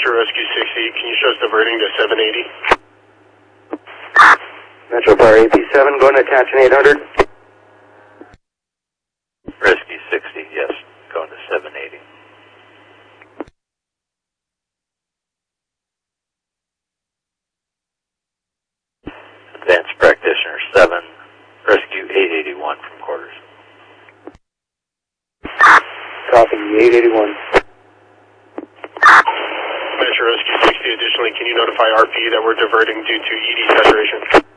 Metro Rescue 60, can you show us diverting to 780? Metro Fire AP7, going to attention 800. Rescue 60, yes, going to 780. Advanced Practitioner 7, Rescue 881 from quarters. Copy, 881. Metro Rescue 60, additionally, can you notify RP that we're diverting due to ED saturation?